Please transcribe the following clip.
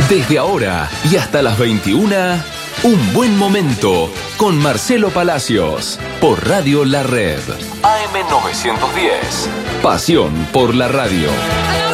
Desde ahora y hasta las 21, Un Buen Momento con Marcelo Palacios por Radio La Red. AM 910. Pasión por la radio.